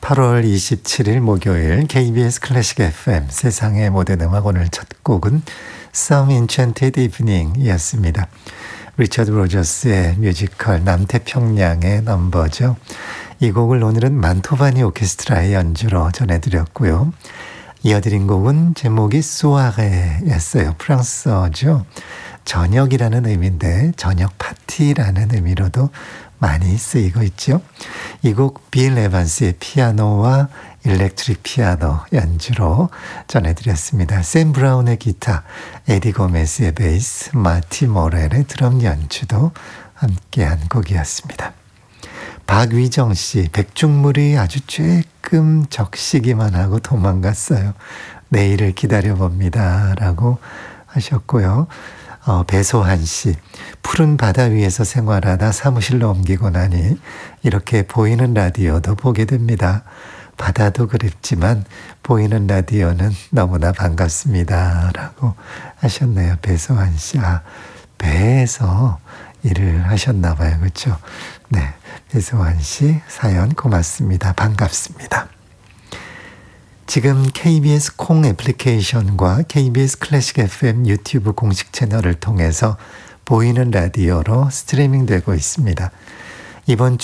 8월 27일 목요일 KBS 클래식 FM 세상의 모든 음악 오늘 첫 곡은 Some Enchanted Evening 이었습니다. 리처드 로저스의 뮤지컬 남태평양의 넘버죠. 이 곡을 오늘은 만토바니 오케스트라의 연주로 전해드렸고요. 이어드린 곡은 제목이 소아레였어요. 프랑스어죠. 저녁이라는 의미인데 저녁 파티라는 의미로도 많이 쓰이고 있죠. 이 곡 빌 에반스의 피아노와 일렉트릭 피아노 연주로 전해드렸습니다. 샘 브라운의 기타, 에디 고메스의 베이스, 마티 모렐의 드럼 연주도 함께한 곡이었습니다. 박위정 씨, 백중물이 아주 조금 적시기만 하고 도망갔어요. 내일을 기다려봅니다. 라고 하셨고요. 배소한 씨, 푸른 바다 위에서 생활하다 사무실로 옮기고 나니 이렇게 보이는 라디오도 보게 됩니다. 바다도 그립지만 보이는 라디오는 너무나 반갑습니다. 라고 하셨네요. 배소한 씨. 배에서 일을 하셨나 봐요. 그렇죠? 네, 배소한 씨 사연 고맙습니다. 반갑습니다. 지금 KBS 콩 애플리케이션과 KBS 클래식 FM 유튜브 공식 채널을 통해서 보이는 라디오로 스트리밍 되고 있습니다. 이번 주